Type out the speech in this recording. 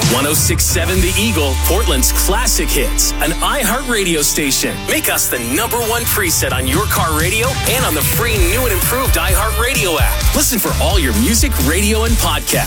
106.7 The Eagle, Portland's classic hits, an iHeartRadio station. Make us the number one preset on your car radio and on the free new and improved iHeartRadio app. Listen for all your music, radio, and podcasts.